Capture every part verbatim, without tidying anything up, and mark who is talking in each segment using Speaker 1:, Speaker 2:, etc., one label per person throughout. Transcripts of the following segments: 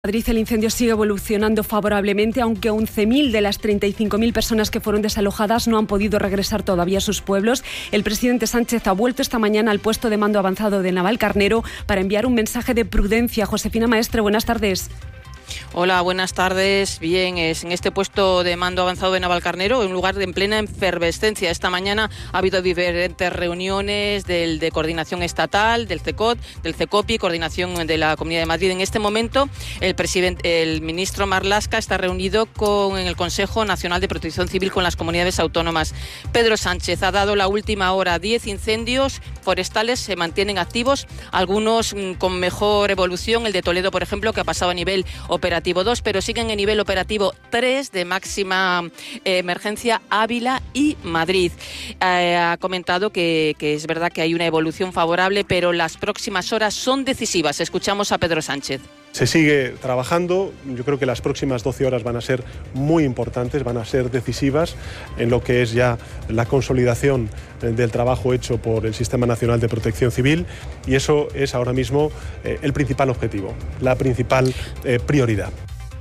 Speaker 1: En Madrid el incendio sigue evolucionando favorablemente, aunque once mil de las treinta y cinco mil personas que fueron desalojadas no han podido regresar todavía a sus pueblos. El presidente Sánchez ha vuelto esta mañana al puesto de mando avanzado de Navalcarnero para enviar un mensaje de prudencia. Josefina Maestre, buenas tardes.
Speaker 2: Hola, buenas tardes. Bien, es en este puesto de mando avanzado de Navalcarnero, un lugar de en plena efervescencia. Esta mañana ha habido diferentes reuniones del, de coordinación estatal, del CECOT, del CECOPI, coordinación de la Comunidad de Madrid. En este momento, el presidente, el ministro Marlaska está reunido con en el Consejo Nacional de Protección Civil con las comunidades autónomas. Pedro Sánchez ha dado la última hora. diez incendios forestales se mantienen activos, algunos mmm, con mejor evolución. El de Toledo, por ejemplo, que ha pasado a nivel operativo dos, pero siguen en nivel operativo tres de máxima eh, emergencia Ávila y Madrid. Eh, ha comentado que, que es verdad que hay una evolución favorable, pero las próximas horas son decisivas. Escuchamos a Pedro Sánchez.
Speaker 3: Se sigue trabajando, yo creo que las próximas doce horas van a ser muy importantes, van a ser decisivas en lo que es ya la consolidación del trabajo hecho por el Sistema Nacional de Protección Civil, y eso es ahora mismo eh, el principal objetivo, la principal eh, prioridad.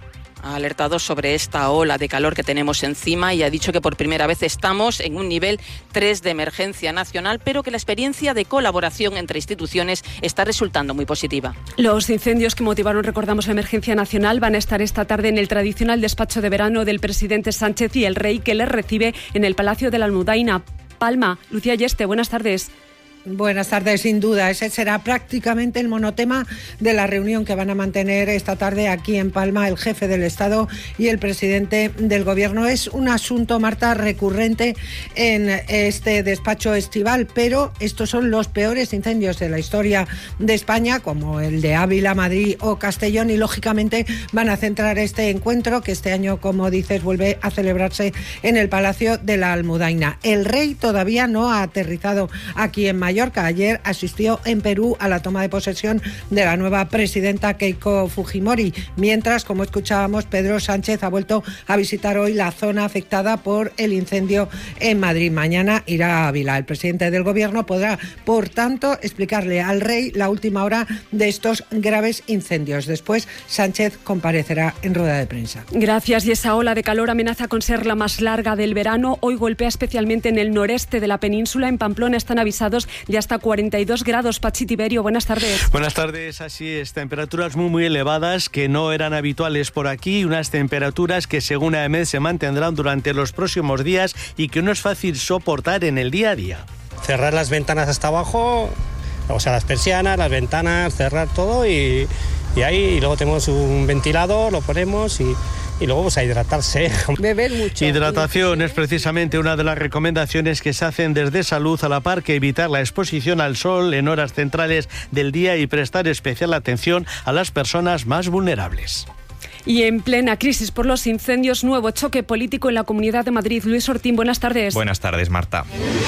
Speaker 2: Ha alertado sobre esta ola de calor que tenemos encima y ha dicho que por primera vez estamos en un nivel tres de emergencia nacional, pero que la experiencia de colaboración entre instituciones está resultando muy positiva.
Speaker 1: Los incendios que motivaron, recordamos, la emergencia nacional van a estar esta tarde en el tradicional despacho de verano del presidente Sánchez y el rey, que les recibe en el Palacio de la Almudaina, Palma. Lucía Yeste, buenas tardes.
Speaker 4: Buenas tardes, sin duda. Ese será prácticamente el monotema de la reunión que van a mantener esta tarde aquí en Palma el jefe del Estado y el presidente del Gobierno. Es un asunto, Marta, recurrente en este despacho estival, pero estos son los peores incendios de la historia de España, como el de Ávila, Madrid o Castellón, y lógicamente van a centrar este encuentro, que este año, como dices, vuelve a celebrarse en el Palacio de la Almudaina. El rey todavía no ha aterrizado aquí en Madrid. Mallorca. Ayer asistió en Perú a la toma de posesión de la nueva presidenta Keiko Fujimori, mientras, como escuchábamos, Pedro Sánchez ha vuelto a visitar hoy la zona afectada por el incendio en Madrid. Mañana irá a Ávila. El presidente del Gobierno podrá, por tanto, explicarle al rey la última hora de estos graves incendios. Después, Sánchez comparecerá en rueda de prensa.
Speaker 1: Gracias. Y esa ola de calor amenaza con ser la más larga del verano. Hoy golpea especialmente en el noreste de la península. En Pamplona están avisados de hasta cuarenta y dos grados. Pachi Tiberio, buenas tardes.
Speaker 5: Buenas tardes, así es, temperaturas muy muy elevadas que no eran habituales por aquí, unas temperaturas que según A E M E D se mantendrán durante los próximos días y que no es fácil soportar en el día a día.
Speaker 6: Cerrar las ventanas hasta abajo, o sea, las persianas, las ventanas, cerrar todo y, y ahí y luego tenemos un ventilador, lo ponemos y... Y luego pues a hidratarse.
Speaker 4: Beber mucho.
Speaker 5: Hidratación es precisamente una de las recomendaciones que se hacen desde Salud, a la par que evitar la exposición al sol en horas centrales del día y prestar especial atención a las personas más vulnerables.
Speaker 1: Y en plena crisis por los incendios, nuevo choque político en la Comunidad de Madrid. Luis Ortín, buenas tardes.
Speaker 7: Buenas tardes, Marta.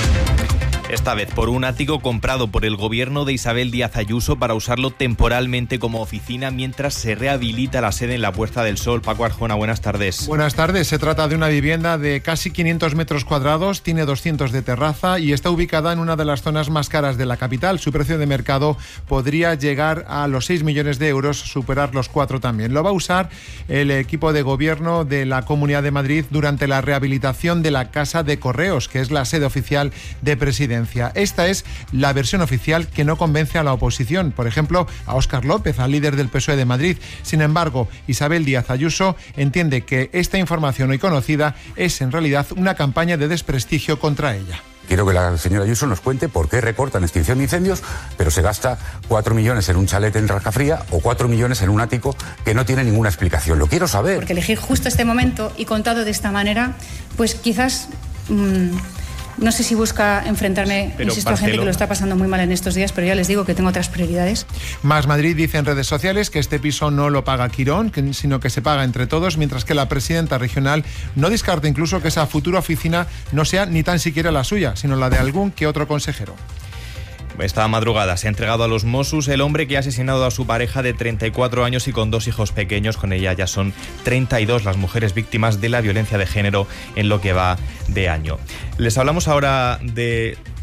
Speaker 7: Esta vez por un ático comprado por el gobierno de Isabel Díaz Ayuso para usarlo temporalmente como oficina mientras se rehabilita la sede en la Puerta del Sol. Paco Arjona, buenas tardes.
Speaker 8: Buenas tardes. Se trata de una vivienda de casi quinientos metros cuadrados, tiene doscientos de terraza y está ubicada en una de las zonas más caras de la capital. Su precio de mercado podría llegar a los seis millones de euros, superar los cuatro también. Lo va a usar el equipo de gobierno de la Comunidad de Madrid durante la rehabilitación de la Casa de Correos, que es la sede oficial de Presidencia. Esta es la versión oficial que no convence a la oposición, por ejemplo, a Óscar López, al líder del P S O E de Madrid. Sin embargo, Isabel Díaz Ayuso entiende que esta información hoy conocida es en realidad una campaña de desprestigio contra ella.
Speaker 9: Quiero que la señora Ayuso nos cuente por qué recorta en extinción de incendios, pero se gasta cuatro millones en un chalet en Rascafría o cuatro millones en un ático que no tiene ninguna explicación. Lo quiero saber.
Speaker 10: Porque elegir justo este momento y contado de esta manera, pues quizás... Mmm... No sé si busca enfrentarme, pero insisto, a gente que lo está pasando muy mal en estos días, pero ya les digo que tengo otras prioridades.
Speaker 8: Más Madrid dice en redes sociales que este piso no lo paga Quirón, sino que se paga entre todos, mientras que la presidenta regional no descarta incluso que esa futura oficina no sea ni tan siquiera la suya, sino la de algún que otro consejero.
Speaker 7: Esta madrugada se ha entregado a los Mossos el hombre que ha asesinado a su pareja de treinta y cuatro años y con dos hijos pequeños. Con ella ya son treinta y dos las mujeres víctimas de la violencia de género en lo que va de año. Les hablamos ahora de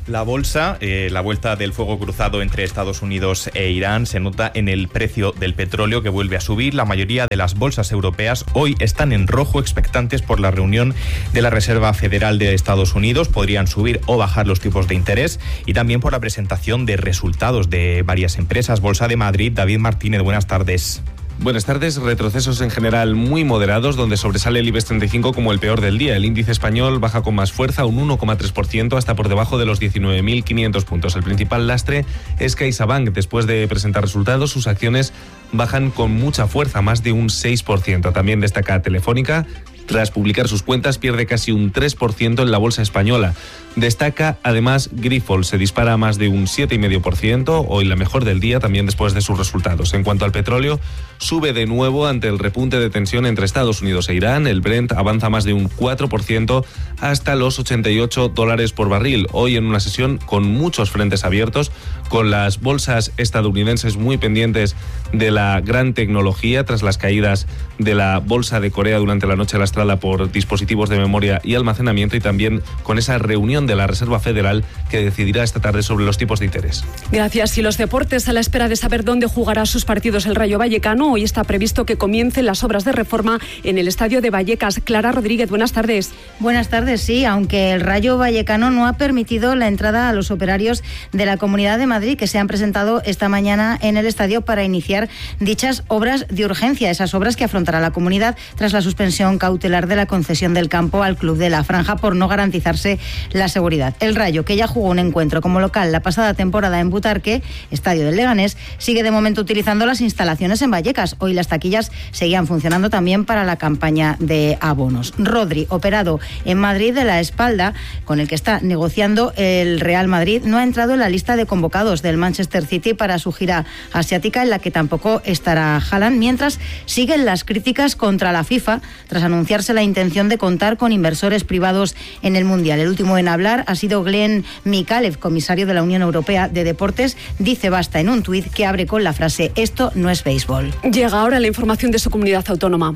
Speaker 7: La bolsa, eh, la vuelta del fuego cruzado entre Estados Unidos e Irán se nota en el precio del petróleo, que vuelve a subir. La mayoría de las bolsas europeas hoy están en rojo, expectantes por la reunión de la Reserva Federal de Estados Unidos. Podrían subir o bajar los tipos de interés, y también por la presentación de resultados de varias empresas. Bolsa de Madrid, David Martínez, buenas tardes.
Speaker 11: Buenas tardes. Retrocesos en general muy moderados, donde sobresale el IBEX treinta y cinco como el peor del día. El índice español baja con más fuerza, un uno coma tres por ciento, hasta por debajo de los diecinueve mil quinientos puntos. El principal lastre es CaixaBank. Después de presentar resultados, sus acciones bajan con mucha fuerza, más de un seis por ciento. También destaca Telefónica. Tras publicar sus cuentas, pierde casi un tres por ciento en la bolsa española. Destaca además Grifols, se dispara a más de un siete coma cinco por ciento, hoy la mejor del día, también después de sus resultados. En cuanto al petróleo, sube de nuevo ante el repunte de tensión entre Estados Unidos e Irán. El Brent avanza más de un cuatro por ciento hasta los ochenta y ocho dólares por barril. Hoy en una sesión con muchos frentes abiertos, con las bolsas estadounidenses muy pendientes de la gran tecnología tras las caídas de la bolsa de Corea durante la noche lastrada por dispositivos de memoria y almacenamiento, y también con esa reunión de la Reserva Federal que decidirá esta tarde sobre los tipos de interés.
Speaker 1: Gracias. Y los deportes, a la espera de saber dónde jugará sus partidos el Rayo Vallecano, hoy está previsto que comiencen las obras de reforma en el estadio de Vallecas. Clara Rodríguez, buenas tardes.
Speaker 12: Buenas tardes, sí, aunque el Rayo Vallecano no ha permitido la entrada a los operarios de la Comunidad de Madrid, que se han presentado esta mañana en el estadio para iniciar dichas obras de urgencia, esas obras que afrontará la comunidad tras la suspensión cautelar de la concesión del campo al Club de la Franja por no garantizarse la seguridad. El Rayo, que ya jugó un encuentro como local la pasada temporada en Butarque, estadio del Leganés, sigue de momento utilizando las instalaciones en Vallecas. Hoy las taquillas seguían funcionando también para la campaña de abonos. Rodri, operado en Madrid de la espalda, con el que está negociando el Real Madrid, no ha entrado en la lista de convocados del Manchester City para su gira asiática, en la que tampoco estará Haaland, mientras siguen las críticas contra la FIFA tras anunciarse la intención de contar con inversores privados en el Mundial. El último en hablar ha sido Glenn Mikalev, comisario de la Unión Europea de Deportes. Dice basta en un tuit que abre con la frase: esto no es béisbol.
Speaker 1: Llega ahora la información de su comunidad autónoma.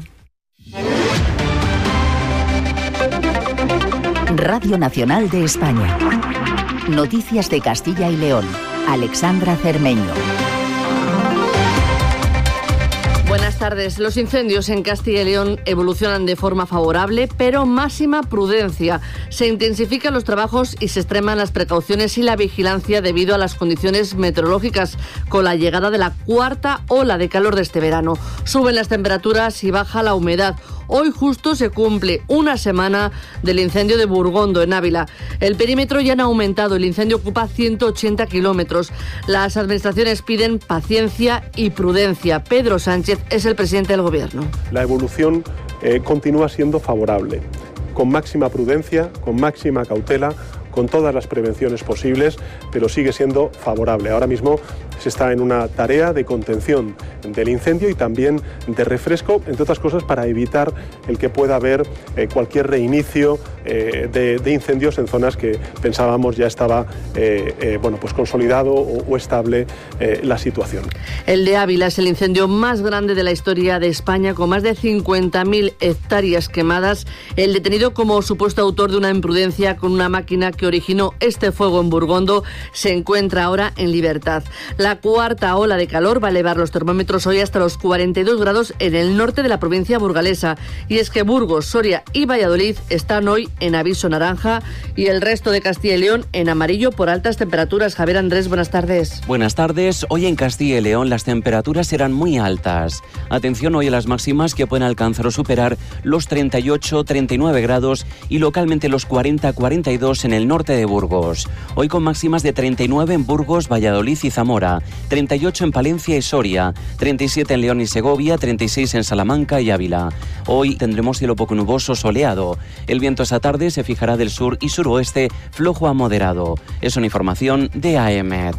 Speaker 13: Radio Nacional de España. Noticias de Castilla y León. Alexandra Cermeño.
Speaker 14: Buenas tardes. Los incendios en Castilla y León evolucionan de forma favorable, pero máxima prudencia. Se intensifican los trabajos y se extreman las precauciones y la vigilancia debido a las condiciones meteorológicas, con la llegada de la cuarta ola de calor de este verano. Suben las temperaturas y baja la humedad. Hoy justo se cumple una semana del incendio de Burgondo, en Ávila. El perímetro ya no ha aumentado, el incendio ocupa ciento ochenta kilómetros. Las administraciones piden paciencia y prudencia. Pedro Sánchez es el presidente del Gobierno.
Speaker 3: La evolución eh, continúa siendo favorable, con máxima prudencia, con máxima cautela, con todas las prevenciones posibles, pero sigue siendo favorable. Ahora mismo se está en una tarea de contención del incendio y también de refresco, entre otras cosas para evitar el que pueda haber eh, cualquier reinicio eh, de, de incendios en zonas que pensábamos ya estaba eh, eh, bueno, pues consolidado o, o estable eh, la situación.
Speaker 14: El de Ávila es el incendio más grande de la historia de España, con más de cincuenta mil hectáreas quemadas. El detenido como supuesto autor de una imprudencia con una máquina que originó este fuego en Burgondo se encuentra ahora en libertad. La cuarta ola de calor va a elevar los termómetros hoy hasta los cuarenta y dos grados en el norte de la provincia burgalesa. Y es que Burgos, Soria y Valladolid están hoy en aviso naranja y el resto de Castilla y León en amarillo por altas temperaturas. Javier Andrés, buenas tardes.
Speaker 15: Buenas tardes. Hoy en Castilla y León las temperaturas serán muy altas. Atención hoy a las máximas, que pueden alcanzar o superar los treinta y ocho, treinta y nueve grados y localmente los cuarenta, cuarenta y dos en el norte de Burgos. Hoy con máximas de treinta y nueve en Burgos, Valladolid y Zamora, treinta y ocho en Palencia y Soria, treinta y siete en León y Segovia, treinta y seis en Salamanca y Ávila. Hoy tendremos cielo poco nuboso, soleado. El viento esa tarde se fijará del sur y suroeste, flojo a moderado. Es una información de A E M E T.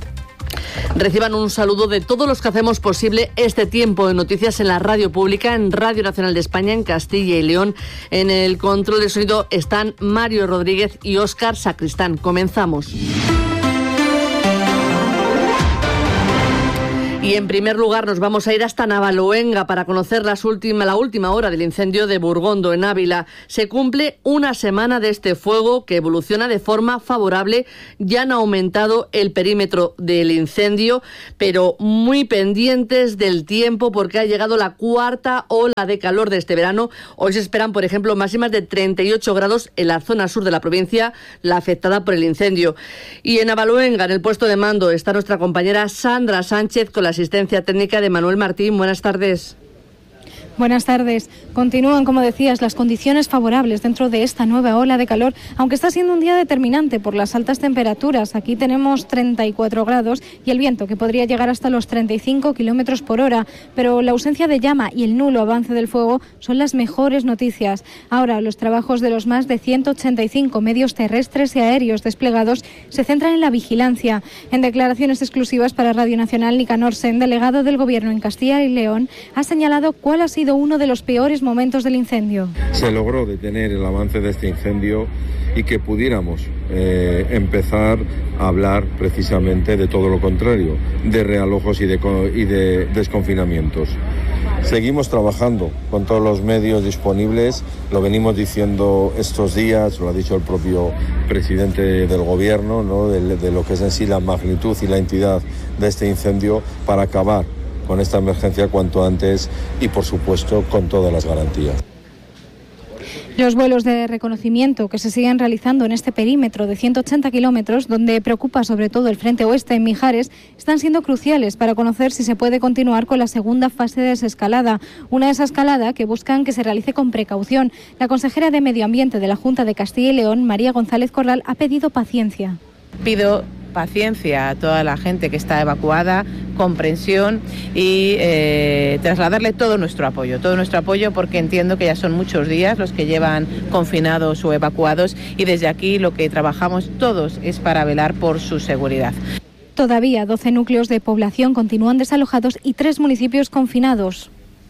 Speaker 14: Reciban un saludo de todos los que hacemos posible este tiempo de noticias en la radio pública, en Radio Nacional de España, en Castilla y León. En el control de sonido están Mario Rodríguez y Óscar Sacristán. Comenzamos. Y en primer lugar nos vamos a ir hasta Navaloenga para conocer las última, la última hora del incendio de Burgondo en Ávila. Se cumple una semana de este fuego que evoluciona de forma favorable. Ya han aumentado el perímetro del incendio, pero muy pendientes del tiempo porque ha llegado la cuarta ola de calor de este verano. Hoy se esperan, por ejemplo, máximas de treinta y ocho grados en la zona sur de la provincia, la afectada por el incendio. Y en Navaloenga, en el puesto de mando, está nuestra compañera Sandra Sánchez con la asistencia técnica de Manuel Martín. Buenas tardes.
Speaker 16: Buenas tardes. Continúan, como decías, las condiciones favorables dentro de esta nueva ola de calor, aunque está siendo un día determinante por las altas temperaturas. Aquí tenemos treinta y cuatro grados y el viento que podría llegar hasta los treinta y cinco kilómetros por hora, pero la ausencia de llama y el nulo avance del fuego son las mejores noticias. Ahora, los trabajos de los más de ciento ochenta y cinco medios terrestres y aéreos desplegados se centran en la vigilancia. En declaraciones exclusivas para Radio Nacional, Nicanor Sen, delegado del Gobierno en Castilla y León, ha señalado cuál ha sido uno de los peores momentos del incendio.
Speaker 17: Se logró detener el avance de este incendio y que pudiéramos eh, empezar a hablar precisamente de todo lo contrario, de realojos y de, y de desconfinamientos. Seguimos trabajando con todos los medios disponibles, lo venimos diciendo estos días, lo ha dicho el propio presidente del Gobierno, ¿no? de, de lo que es en sí la magnitud y la entidad de este incendio para acabar con esta emergencia cuanto antes y, por supuesto, con todas las garantías.
Speaker 16: Los vuelos de reconocimiento que se siguen realizando en este perímetro de ciento ochenta kilómetros, donde preocupa sobre todo el frente oeste en Mijares, están siendo cruciales para conocer si se puede continuar con la segunda fase de desescalada. Una desescalada que buscan que se realice con precaución. La consejera de Medio Ambiente de la Junta de Castilla y León, María González Corral, ha pedido paciencia.
Speaker 18: Pido paciencia a toda la gente que está evacuada, comprensión y eh, trasladarle todo nuestro apoyo, todo nuestro apoyo porque entiendo que ya son muchos días los que llevan confinados o evacuados y desde aquí lo que trabajamos todos es para velar por su seguridad.
Speaker 16: Todavía doce núcleos de población continúan desalojados y tres municipios confinados.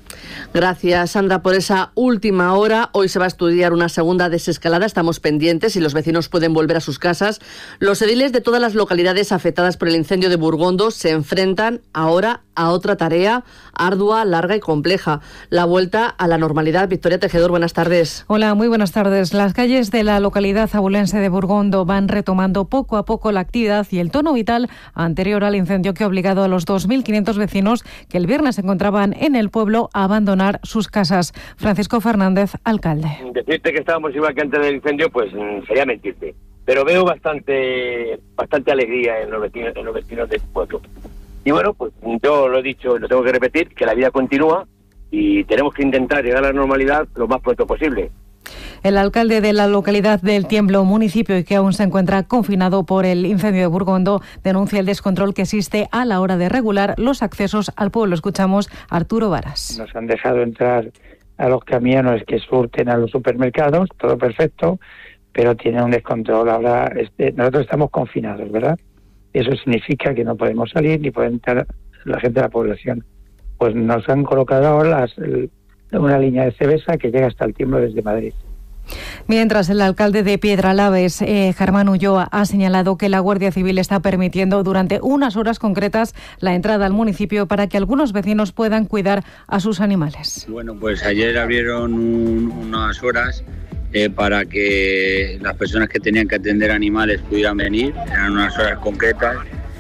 Speaker 14: Gracias, Sandra, por esa última hora. Hoy se va a estudiar una segunda desescalada. Estamos pendientes y los vecinos pueden volver a sus casas. Los ediles de todas las localidades afectadas por el incendio de Burgondo se enfrentan ahora a otra tarea ardua, larga y compleja. La vuelta a la normalidad. Victoria Tejedor, buenas tardes.
Speaker 19: Hola, muy buenas tardes. Las calles de la localidad abulense de Burgondo van retomando poco a poco la actividad y el tono vital anterior al incendio que ha obligado a los dos mil quinientos vecinos que el viernes se encontraban en el pueblo a abandonar sus casas. Francisco Fernández, alcalde.
Speaker 20: Decirte que estábamos igual que antes del incendio, pues sería mentirte. Pero veo bastante bastante alegría en los vecinos, en los vecinos del pueblo. Y bueno, pues yo lo he dicho, lo tengo que repetir, que la vida continúa y tenemos que intentar llegar a la normalidad lo más pronto posible.
Speaker 19: El alcalde de la localidad del Tiemblo, municipio y que aún se encuentra confinado por el incendio de Burgondo, denuncia el descontrol que existe a la hora de regular los accesos al pueblo. Escuchamos a Arturo Varas.
Speaker 21: Nos han dejado entrar a los camiones que surten a los supermercados, todo perfecto, pero tiene un descontrol. Ahora este, nosotros estamos confinados, ¿verdad? Eso significa que no podemos salir ni puede entrar la gente de la población. Pues nos han colocado ahora las, el, una línea de Cebesa que llega hasta el Tiemblo desde Madrid.
Speaker 19: Mientras, el alcalde de Piedralaves, eh, Germán Ulloa, ha señalado que la Guardia Civil está permitiendo durante unas horas concretas la entrada al municipio para que algunos vecinos puedan cuidar a sus animales.
Speaker 22: Bueno, pues ayer abrieron un, unas horas eh, para que las personas que tenían que atender animales pudieran venir. Eran unas horas concretas,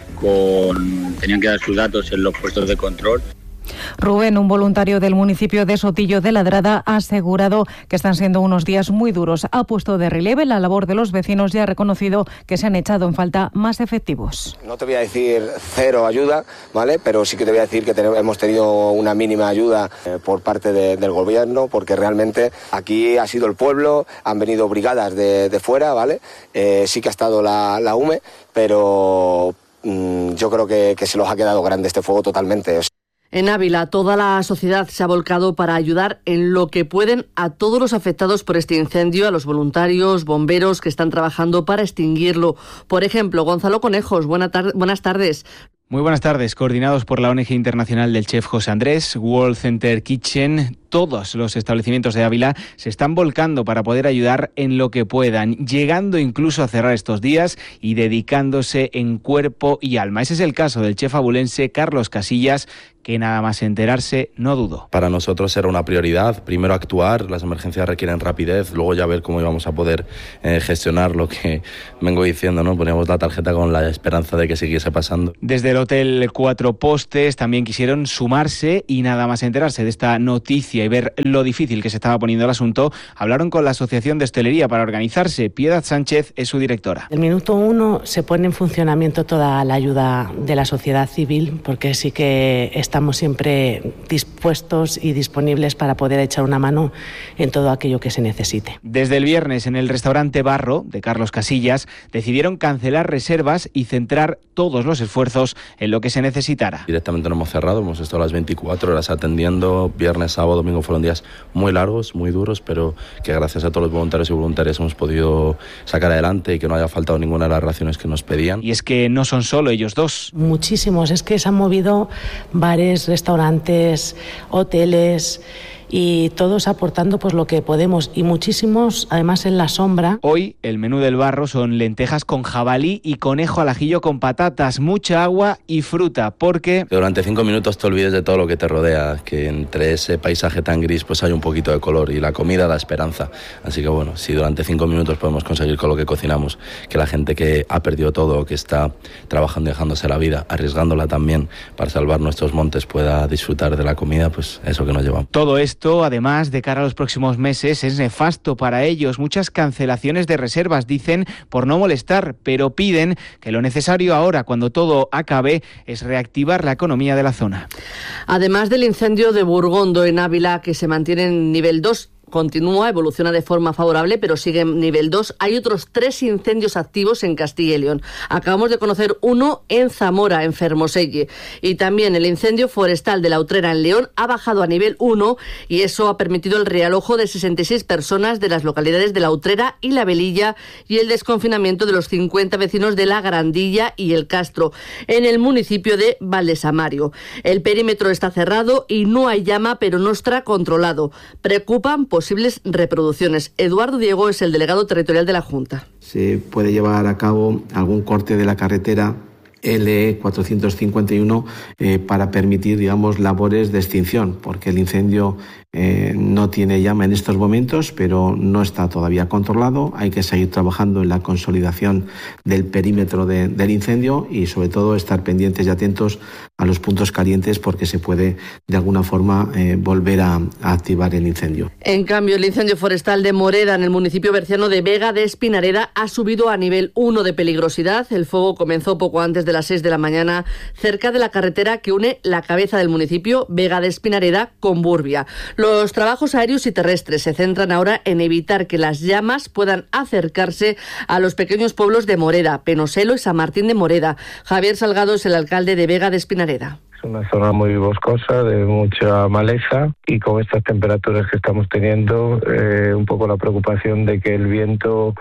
Speaker 22: con tenían que dar sus datos en los puestos de control.
Speaker 19: Rubén, un voluntario del municipio de Sotillo de Ladrada, ha asegurado que están siendo unos días muy duros. Ha puesto de relieve la labor de los vecinos y ha reconocido que se han echado en falta más efectivos.
Speaker 23: No te voy a decir cero ayuda, ¿vale? Pero sí que te voy a decir que tenemos, hemos tenido una mínima ayuda eh, por parte de, del gobierno, porque realmente aquí ha sido el pueblo, han venido brigadas de, de fuera, ¿vale? Eh, sí que ha estado la, la U M E, pero mmm, yo creo que, que se los ha quedado grande este fuego totalmente.
Speaker 14: En Ávila, toda la sociedad se ha volcado para ayudar en lo que pueden a todos los afectados por este incendio, a los voluntarios, bomberos que están trabajando para extinguirlo. Por ejemplo, Gonzalo Conejos, buena tar- buenas tardes.
Speaker 24: Muy buenas tardes. Coordinados por la O N G internacional del chef José Andrés, World Center Kitchen,
Speaker 2: todos los establecimientos de Ávila se están volcando para poder ayudar en lo que puedan, llegando incluso a cerrar estos días y dedicándose en cuerpo y alma. Ese es el caso del chef abulense Carlos Casillas, que nada más enterarse no dudó.
Speaker 4: Para nosotros era una prioridad, primero actuar, las emergencias requieren rapidez, luego ya ver cómo íbamos a poder eh, gestionar lo que vengo diciendo, ¿no? Poníamos la tarjeta con la esperanza de que siguiese pasando.
Speaker 2: Desde el Hotel Cuatro Postes también quisieron sumarse y nada más enterarse de esta noticia y ver lo difícil que se estaba poniendo el asunto, hablaron con la Asociación de Hostelería para organizarse. Piedad Sánchez es su directora.
Speaker 6: El minuto uno se pone en funcionamiento toda la ayuda de la sociedad civil, porque sí que está Estamos siempre dispuestos y disponibles para poder echar una mano en todo aquello que se necesite.
Speaker 2: Desde el viernes en el restaurante Barro de Carlos Casillas decidieron cancelar reservas y centrar todos los esfuerzos en lo que se necesitara.
Speaker 4: Directamente no hemos cerrado, hemos estado las veinticuatro horas atendiendo. Viernes, sábado, domingo fueron días muy largos, muy duros, pero que gracias a todos los voluntarios y voluntarias hemos podido sacar adelante y que no haya faltado ninguna de las raciones que nos pedían.
Speaker 2: Y es que no son solo ellos dos.
Speaker 6: Muchísimos, es que se han movido bares, restaurantes, hoteles y todos aportando pues lo que podemos y muchísimos además en la sombra.
Speaker 2: Hoy el menú del Barro son lentejas con jabalí y conejo al ajillo con patatas, mucha agua y fruta, porque
Speaker 4: que durante cinco minutos te olvides de todo lo que te rodea, que entre ese paisaje tan gris pues hay un poquito de color y la comida da esperanza. Así que bueno, si durante cinco minutos podemos conseguir con lo que cocinamos que la gente que ha perdido todo, que está trabajando y dejándose la vida, arriesgándola también para salvar nuestros montes, pueda disfrutar de la comida, pues eso que nos llevamos.
Speaker 2: Todo esto Esto, además, de cara a los próximos meses, es nefasto para ellos. Muchas cancelaciones de reservas, dicen, por no molestar, pero piden que lo necesario ahora, cuando todo acabe, es reactivar la economía de la zona.
Speaker 14: Además del incendio de Burgondo en Ávila, que se mantiene en nivel dos, continúa, evoluciona de forma favorable, pero sigue en nivel dos. Hay otros tres incendios activos en Castilla y León. Acabamos de conocer uno en Zamora, en Fermoselle. Y también el incendio forestal de la Utrera en León ha bajado a nivel uno y eso ha permitido el realojo de sesenta y seis personas de las localidades de la Utrera y la Velilla y el desconfinamiento de los cincuenta vecinos de la Grandilla y el Castro, en el municipio de Valdesamario. El perímetro está cerrado y no hay llama, pero no está controlado. Preocupan posibles reproducciones. Eduardo Diego es el delegado territorial de la Junta.
Speaker 24: Se puede llevar a cabo algún corte de la carretera L cuatrocientos cincuenta y uno eh, para permitir, digamos, labores de extinción, porque el incendio eh, no tiene llama en estos momentos, pero no está todavía controlado. Hay que seguir trabajando en la consolidación del perímetro de, del incendio y, sobre todo, estar pendientes y atentos a los puntos calientes, porque se puede, de alguna forma, eh, volver a, a activar el incendio.
Speaker 14: En cambio, el incendio forestal de Moreda, en el municipio berciano de Vega de Espinareda, ha subido a nivel uno de peligrosidad. El fuego comenzó poco antes de las seis de la mañana, cerca de la carretera que une la cabeza del municipio, Vega de Espinareda, con Burbia. Los trabajos aéreos y terrestres se centran ahora en evitar que las llamas puedan acercarse a los pequeños pueblos de Moreda, Penoselo y San Martín de Moreda. Javier Salgado es el alcalde de Vega de Espinareda.
Speaker 25: Es una zona muy boscosa, de mucha maleza, y con estas temperaturas que estamos teniendo, eh, un poco la preocupación de que el viento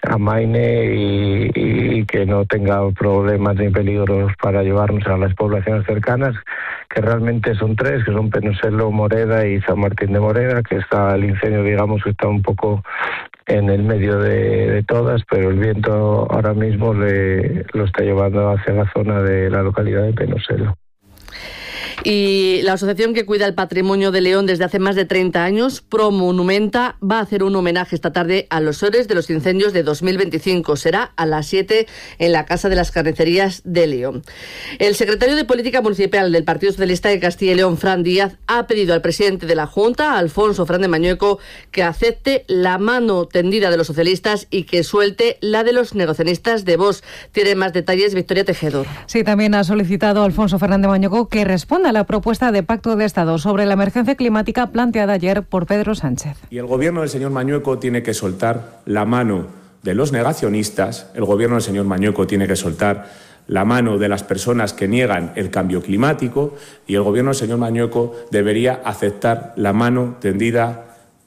Speaker 25: amaine y, y que no tenga problemas ni peligros para llevarnos a las poblaciones cercanas, que realmente son tres, que son Penoselo, Moreda y San Martín de Moreda, que está el incendio, digamos, que está un poco en el medio de, de todas, pero el viento ahora mismo le, lo está llevando hacia la zona de la localidad de Penoselo.
Speaker 14: Y la asociación que cuida el patrimonio de León desde hace más de treinta años, Pro Monumenta, va a hacer un homenaje esta tarde a los héroes de los incendios de dos mil veinticinco. Será a las siete en la Casa de las Carnicerías de León. El secretario de Política Municipal del Partido Socialista de Castilla y León, Fran Díaz, ha pedido al presidente de la Junta, Alfonso Fernández Mañueco, que acepte la mano tendida de los socialistas y que suelte la de los negacionistas de Vox. Tiene más detalles Victoria Tejedor.
Speaker 19: Sí, también ha solicitado Alfonso Fernández Mañueco que responda a la propuesta de pacto de Estado sobre la emergencia climática planteada ayer por Pedro Sánchez.
Speaker 26: Y el gobierno del señor Mañueco tiene que soltar la mano de los negacionistas, el gobierno del señor Mañueco tiene que soltar la mano de las personas que niegan el cambio climático y el gobierno del señor Mañueco debería aceptar la mano tendida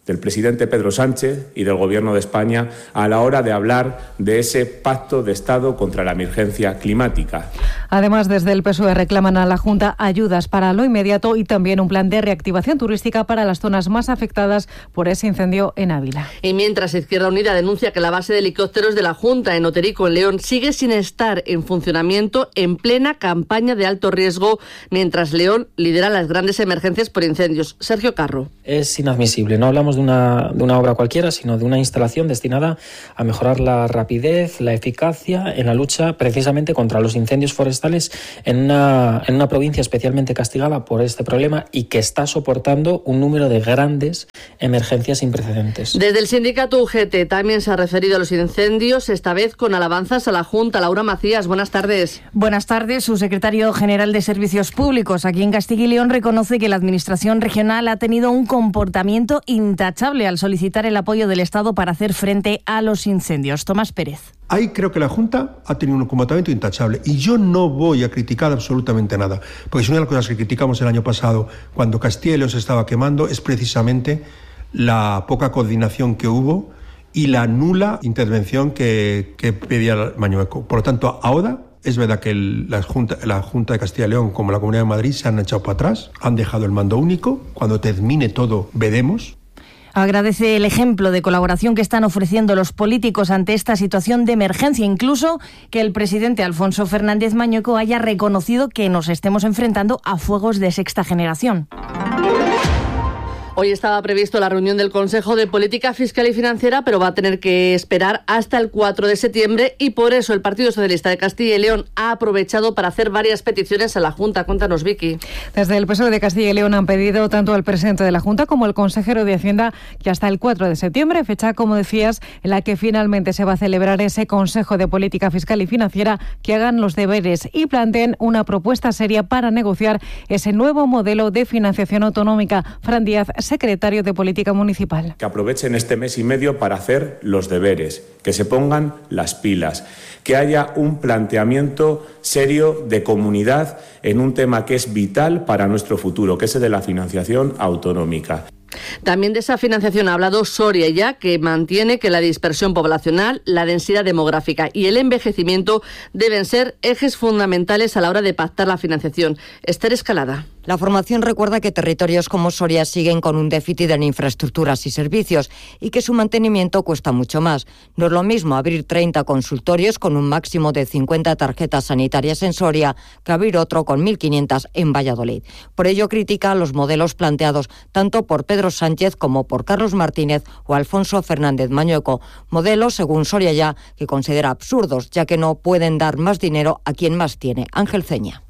Speaker 26: del presidente Pedro Sánchez y del Gobierno de España a la hora de hablar de ese pacto de Estado contra la emergencia climática.
Speaker 19: Además, desde el P S O E reclaman a la Junta ayudas para lo inmediato y también un plan de reactivación turística para las zonas más afectadas por ese incendio en Ávila.
Speaker 14: Y mientras Izquierda Unida denuncia que la base de helicópteros de la Junta en Oterico, en León, sigue sin estar en funcionamiento en plena campaña de alto riesgo, mientras León lidera las grandes emergencias por incendios. Sergio Carro.
Speaker 5: Es inadmisible. No hablamos de una, de una obra cualquiera, sino de una instalación destinada a mejorar la rapidez, la eficacia en la lucha precisamente contra los incendios forestales en una, en una provincia especialmente castigada por este problema y que está soportando un número de grandes emergencias sin precedentes.
Speaker 14: Desde el sindicato U G T también se ha referido a los incendios, esta vez con alabanzas a la Junta. Laura Macías, buenas tardes.
Speaker 7: Buenas tardes. Su secretario general de Servicios Públicos aquí en Castilla y León reconoce que la Administración regional ha tenido un comportamiento intachable al solicitar el apoyo del Estado para hacer frente a los incendios. Tomás Pérez.
Speaker 8: Ahí creo que la Junta ha tenido un comportamiento intachable y yo no voy a criticar absolutamente nada, porque es una de las cosas que criticamos el año pasado cuando Castilla y León se estaba quemando es precisamente la poca coordinación que hubo y la nula intervención que, que pedía Mañueco. Por lo tanto, ahora es verdad que el, la, Junta, la Junta de Castilla y León como la Comunidad de Madrid se han echado para atrás, han dejado el mando único, cuando termine todo veremos.
Speaker 7: Agradece el ejemplo de colaboración que están ofreciendo los políticos ante esta situación de emergencia, incluso que el presidente Alfonso Fernández Mañueco haya reconocido que nos estemos enfrentando a fuegos de sexta generación.
Speaker 14: Hoy estaba previsto la reunión del Consejo de Política Fiscal y Financiera, pero va a tener que esperar hasta el cuatro de septiembre y por eso el Partido Socialista de Castilla y León ha aprovechado para hacer varias peticiones a la Junta. Cuéntanos, Vicky.
Speaker 19: Desde el P S O E de Castilla y León han pedido tanto al presidente de la Junta como al consejero de Hacienda que hasta el cuatro de septiembre, fecha, como decías, en la que finalmente se va a celebrar ese Consejo de Política Fiscal y Financiera, que hagan los deberes y planteen una propuesta seria para negociar ese nuevo modelo de financiación autonómica. Fran Díaz, secretario de Política Municipal.
Speaker 26: Que aprovechen este mes y medio para hacer los deberes, que se pongan las pilas, que haya un planteamiento serio de comunidad en un tema que es vital para nuestro futuro, que es el de la financiación autonómica.
Speaker 14: También de esa financiación ha hablado Soria ya, que mantiene que la dispersión poblacional, la densidad demográfica y el envejecimiento deben ser ejes fundamentales a la hora de pactar la financiación. Esther Escalada.
Speaker 9: La formación recuerda que territorios como Soria siguen con un déficit en infraestructuras y servicios y que su mantenimiento cuesta mucho más. No es lo mismo abrir treinta consultorios con un máximo de cincuenta tarjetas sanitarias en Soria que abrir otro con mil quinientas en Valladolid. Por ello critica los modelos planteados tanto por Pedro Sánchez como por Carlos Martínez o Alfonso Fernández Mañueco. Modelos, según Soria ya, que considera absurdos, ya que no pueden dar más dinero a quien más tiene. Ángel Ceña.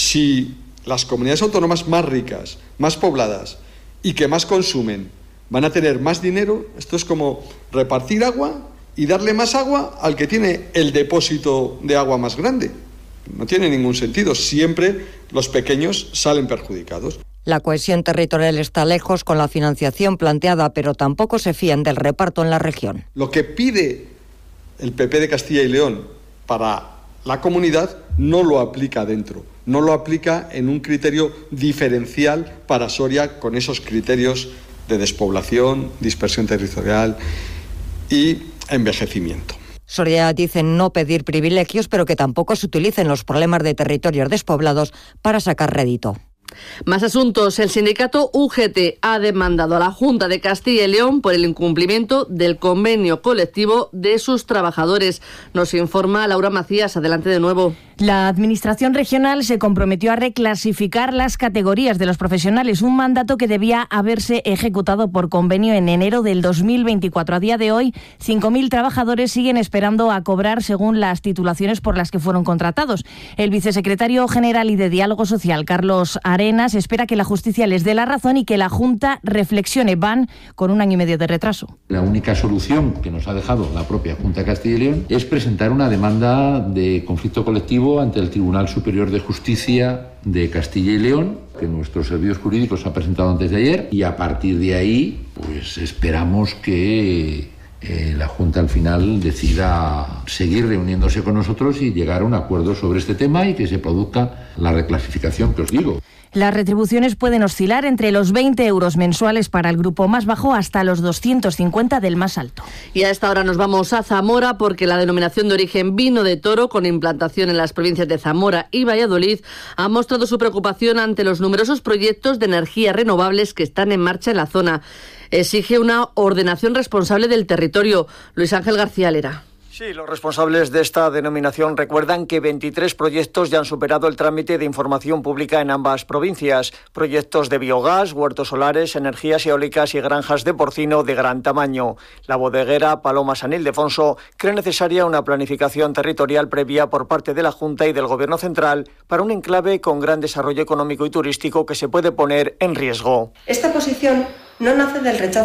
Speaker 10: Si las comunidades autónomas más ricas, más pobladas y que más consumen van a tener más dinero, esto es como repartir agua y darle más agua al que tiene el depósito de agua más grande. No tiene ningún sentido. Siempre los pequeños salen perjudicados.
Speaker 9: La cohesión territorial está lejos con la financiación planteada, pero tampoco se fían del reparto en la región.
Speaker 10: Lo que pide el P P de Castilla y León para la comunidad no lo aplica dentro. No lo aplica en un criterio diferencial para Soria con esos criterios de despoblación, dispersión territorial y envejecimiento.
Speaker 9: Soria dice no pedir privilegios, pero que tampoco se utilicen los problemas de territorios despoblados para sacar rédito.
Speaker 14: Más asuntos. El sindicato U G T ha demandado a la Junta de Castilla y León por el incumplimiento del convenio colectivo de sus trabajadores. Nos informa Laura Macías. Adelante de nuevo.
Speaker 7: La Administración regional se comprometió a reclasificar las categorías de los profesionales, un mandato que debía haberse ejecutado por convenio en enero del dos mil veinticuatro. A día de hoy, cinco mil trabajadores siguen esperando a cobrar según las titulaciones por las que fueron contratados. El vicesecretario general y de Diálogo Social, Carlos Arenas, espera que la justicia les dé la razón y que la Junta reflexione. Van con un año y medio de retraso.
Speaker 11: La única solución que nos ha dejado la propia Junta de Castilla y León es presentar una demanda de conflicto colectivo ante el Tribunal Superior de Justicia de Castilla y León, que nuestros servicios jurídicos ha presentado antes de ayer, y a partir de ahí pues esperamos que eh, la Junta al final decida seguir reuniéndose con nosotros y llegar a un acuerdo sobre este tema y que se produzca la reclasificación que os digo.
Speaker 7: Las retribuciones pueden oscilar entre los veinte euros mensuales para el grupo más bajo hasta los doscientos cincuenta del más alto.
Speaker 14: Y a esta hora nos vamos a Zamora porque la denominación de origen Vino de Toro, con implantación en las provincias de Zamora y Valladolid, ha mostrado su preocupación ante los numerosos proyectos de energías renovables que están en marcha en la zona. Exige una ordenación responsable del territorio. Luis Ángel García Lera.
Speaker 1: Sí, los responsables de esta denominación recuerdan que veintitrés proyectos ya han superado el trámite de información pública en ambas provincias. Proyectos de biogás, huertos solares, energías eólicas y granjas de porcino de gran tamaño. La bodeguera Paloma San Ildefonso cree necesaria una planificación territorial previa por parte de la Junta y del Gobierno central para un enclave con gran desarrollo económico y turístico que se puede poner en riesgo.
Speaker 3: Esta posición no nace del rechazo